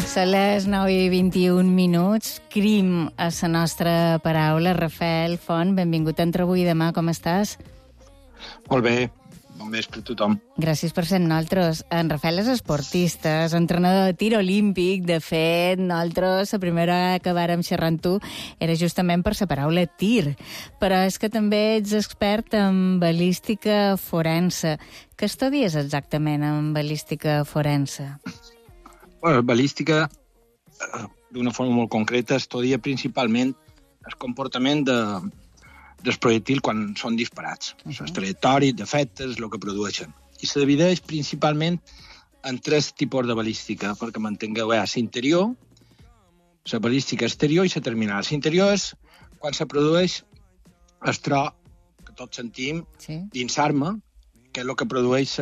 Són les 9:21. Crim a la nostra paraula. Rafael Font, benvingut a Entre avui i demà. Com estàs? Molt bé. Bon vespre a tothom. Gràcies per ser amb nosaltres. En Rafael és esportista, és entrenador de tir olímpic. De fet, nosaltres, la primera vegada que vàrem xerrar amb tu era justament per la paraula tir. Però és que també ets expert en balística forense. Què estudies exactament en balística forense? Bueno, balística, d'una forma molt concreta, estudia principalment el comportament dels projectils quan són disparats. Les trajectòries, defectes, el que produeixen. I se divideix principalment en 3 tipus de balística, perquè m'entengueu, la interior, la balística exterior i la terminal. La interior és quan se produeix el tro que tots sentim dins l'arma, que és el que produeix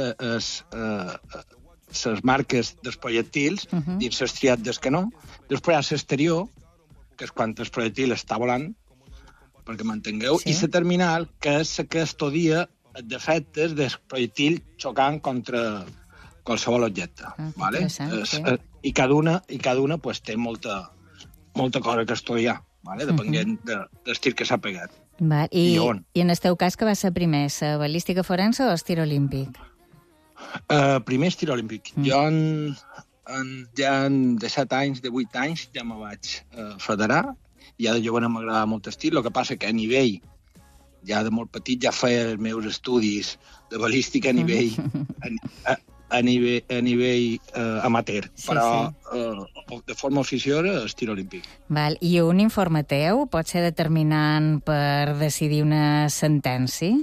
les marques dels projectils dins l'estriat del canó. Després hi ha l'exterior, que és quan el projectil està volant, perquè m'entengueu, i la terminal, que és la que estudia els defectes del projectil xocant contra qualsevol objecte. Vale? I cada una pues, té molta cosa que estudiar, vale? Depenent del tir que s'ha pegat. I en el teu cas, que va ser primer, la balística forense o el tir olímpic? Primer és tir olímpic. Jo ja de 7 anys, de 8 anys, ja me vaig federar. Ja de jove m'agradava molt el tir. El que passa que a nivell, ja de molt petit, ja feia els meus estudis de balística a nivell amateur. Però de forma oficiosa és tir olímpic. I un informe teu pot ser determinant per decidir una sentència?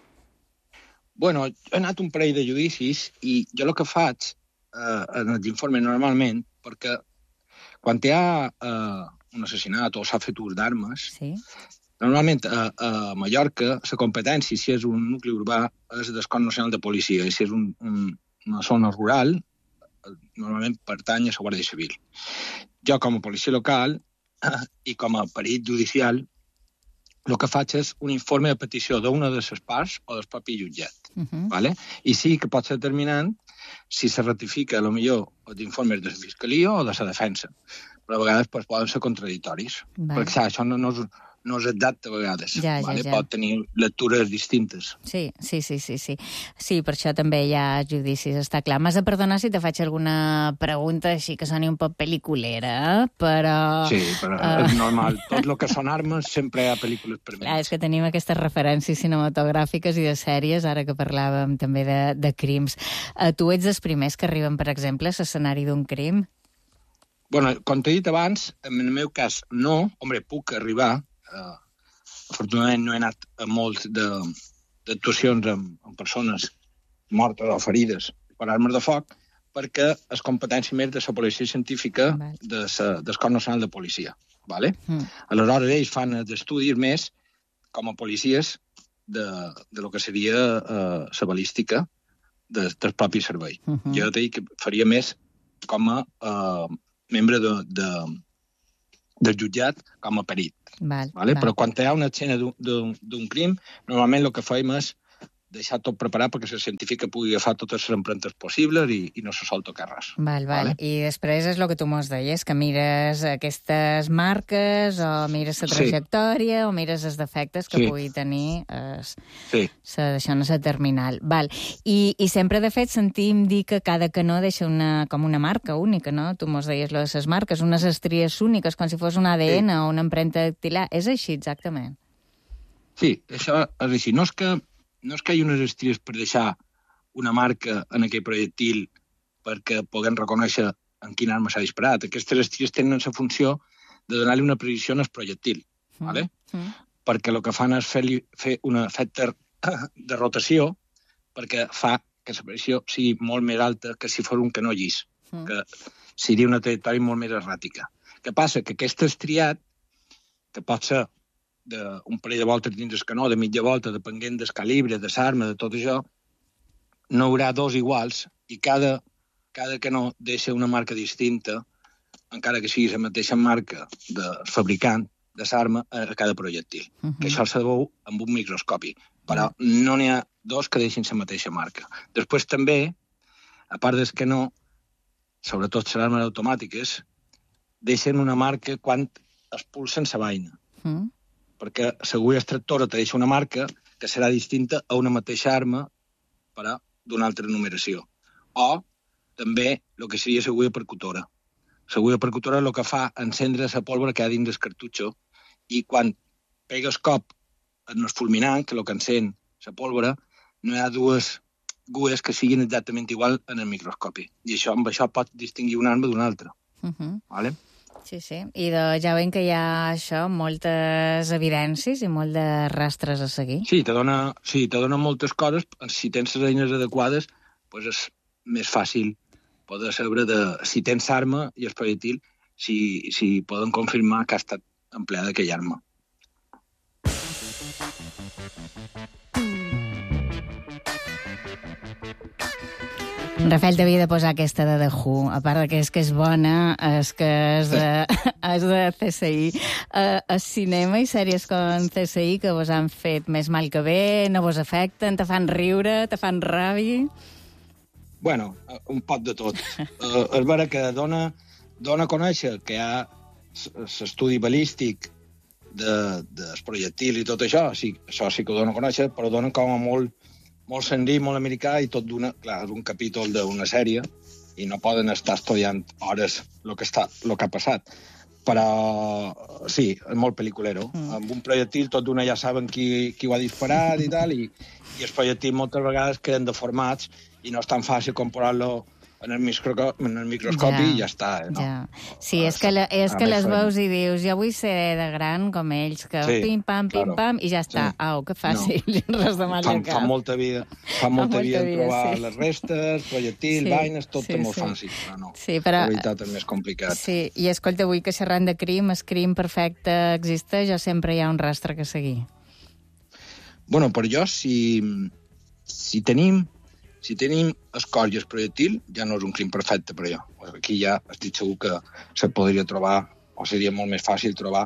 Bueno, he anat un parell de judicis i jo el que faig en els informes normalment, perquè quan hi ha un assassinat o s'ha fet ús d'armes, normalment a Mallorca la competència, si és un nucli urbà, és del Cos Nacional de Policia, i si és una zona rural, normalment pertany a la Guàrdia Civil. Jo, com a policia local i com a perit judicial, el que faig és un informe de petició d'una de les parts o del propi jutjat. I sí que pot ser determinant si se ratifica, potser, els informes de la Fiscalia o de la defensa. Però a vegades poden ser contradictoris. Perquè això no és exacte a vegades. Pot tenir lectures distintes. Sí, per això també hi ha judicis, està clar. M'has de perdonar si te faig alguna pregunta així que soni un poc pel·liculera, però... Sí, però és normal. Tot el que són armes sempre hi ha pel·lícules per mi. És que tenim aquestes referències cinematogràfiques i de sèries, ara que parlàvem també de crims. Tu ets dels primers que arriben, per exemple, a l'escenari d'un crim? Bueno, com t'he dit abans, en el meu cas no. Hombre, puc arribar. Afortunadament no he anat a molts d'actuacions amb persones mortes o ferides per armes de foc, perquè és competència més de la policia científica del Cos Nacional de Policia. Aleshores, ells fan els estudis més com a policies de lo que seria la balística del propi servei. Jo t'he dit que faria més com a membre del jutjat com a perit. Però quan hi ha una escena d'un crim, normalment el que fem és deixar tot preparat perquè la científica pugui agafar totes les empremtes possibles i no se sol tocar res. I després és el que tu mos deies, que mires aquestes marques o mires la trajectòria o mires els defectes que pugui tenir això no és terminal. I sempre, de fet, sentim dir que cada canó deixa com una marca única, no? Tu mos deies lo de les marques, unes estries úniques, com si fos un ADN o una empremta dactilar. És així, exactament? Sí, això és així. No és que hi hagi unes estries per deixar una marca en aquell projectil perquè puguem reconèixer en quina arma s'ha disparat. Aquestes estries tenen la funció de donar-li una precisió al projectil, perquè el que fan és fer un efecte de rotació perquè fa que la precisió sigui molt més alta que si fos un canó llis, que seria una trajectòria molt més erràtica. Què passa? Que aquest estriat, que pot ser d'un parell de voltes dins el canó, de mitja volta, depenent del calibre, de l'arma, de tot això, no hi haurà dos iguals i cada canó deixa una marca distinta, encara que sigui la mateixa marca del fabricant de l'arma a cada projectil. Que això se veu amb un microscopi. Però no n'hi ha dos que deixin la mateixa marca. Després també, a part del canó, sobretot les armes automàtiques, deixen una marca quan expulsen la vaina. Perquè l'agulla extractora te deixa una marca que serà distinta a una mateixa arma però d'una altra numeració. O també el que seria l'agulla percutora. L'agulla percutora el que fa encendre la pólvora que hi ha dins del cartutxo i quan pega el cop en el fulminant, que el que encén la pólvora, no hi ha dues agulles que siguin exactament igual en el microscopi. I amb això pot distingir una arma d'una altra. Vale? Sí. I ja veiem que hi ha moltes evidències i molts de rastres a seguir. Sí, te dona moltes coses. Si tens les eines adequades, doncs és més fàcil poder saber si tens arma i el projectil, si poden confirmar que ha estat empleada aquella arma. Rafael, t'havia de posar aquesta de The Who, a part que és bona, és que és de CSI. El cinema i sèries com CSI que vos han fet més mal que bé, no vos afecten, te fan riure, te fan ràbia? Bueno, un pot de tot. És vera que dona a conèixer que hi ha l'estudi balístic dels projectils i tot això, això sí que ho dona a conèixer, però dona com a molt senzill, molt americà, i tot d'una... Clar, és un capítol d'una sèrie i no poden estar estudiant hores el que ha passat. Però sí, és molt pel·liculero. Amb un projectil tot d'una ja saben qui ho ha disparat i tal, i els projectils moltes vegades queden deformats i no és tan fàcil comparar-lo en el microscopi i ja està. No? Ja. Sí, és que les veus i dius, jo vull ser de gran com ells, que pim-pam, i ja està. Au, que fàcil, res de mal de cap. Fa molta vida trobar les restes, projectils, vaines, tot és molt fàcil, però no. La veritat és més complicat. Sí, i escolta, avui que xerrant de crim, el crim perfecte existeix o sempre hi ha un rastre que seguir? Bueno, per jo, si tenim el cos i el projectil, ja no és un crim perfecte per jo. Aquí ja estic segur que se podria trobar, o seria molt més fàcil trobar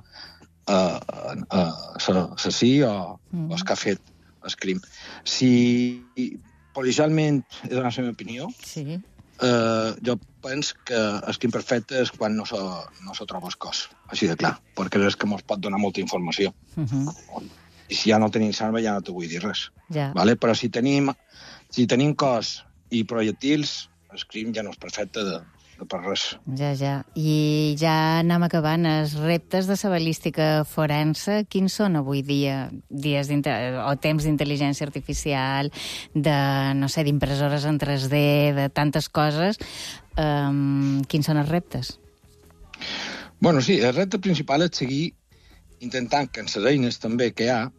l'assassí o el que ha fet el crim. Si policialment he donat la meva opinió, jo penso que el crim perfecte és quan no se troba el cos, així de clar, perquè és que ens pot donar molta informació. I si ja no tenim l'arma ja no t'ho vull dir res. Vale? Però si tenim cos i projectils, el crim ja no és perfecte de per res. Ja. I ja anem acabant. Els reptes de la balística forense, quins són avui dia? O temps d'intel·ligència artificial, d'impressores en 3D, de tantes coses. Quins són els reptes? Bueno, sí, el repte principal és seguir intentant que en les eines també que hi ha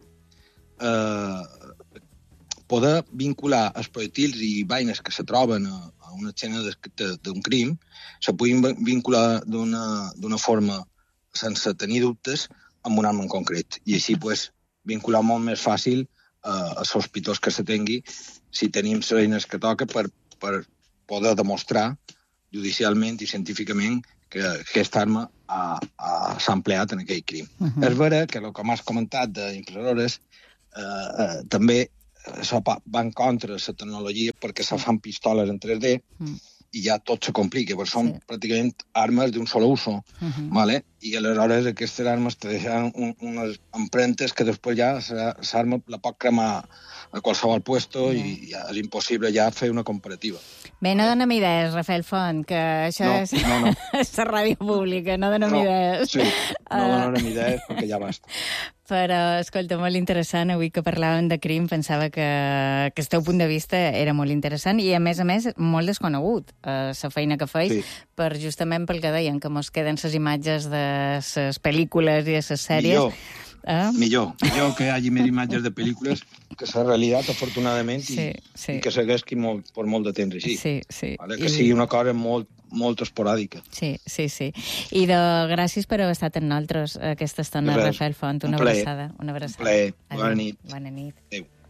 poder vincular els projectils i vaines que se troben a una escena d'un crim, se puguin vincular d'una forma sense tenir dubtes amb una arma en concret. I així vincular molt més fàcil els sospitós que se tingui si tenim les eines que toca per poder demostrar judicialment i científicament que aquesta arma s'ha empleat en aquell crim. És vera que el que m'has comentat d'impressores també això va en contra de la tecnologia perquè se fan pistoles en 3D i ja tot se complica, perquè són pràcticament armes d'un sol uso. I aleshores aquestes armes te deixen unes empremtes que després ja l'arma la pot cremar a qualsevol puesto i ja és impossible ja fer una comparativa. Bé, no donem idees, Rafael Font, que això és la ràdio pública, no donem idees. Sí, no donem idees perquè ja basta. Però, escolta, molt interessant. Avui que parlàvem de crim pensava que el teu punt de vista era molt interessant i, a més, molt desconegut. La feina que feis, justament pel que deien, que mos queden les imatges de les pel·lícules i de les sèries. Millor que hi hagi més imatges de pel·lícules que la realitat, afortunadament, i que segueixi per molt de temps així. Que sigui una cosa molt esporàdica. Sí. I gràcies per haver estat amb nosaltres aquesta estona, Rafael Font. Una abraçada. Un plaer. Bona nit. Bona nit. Adéu.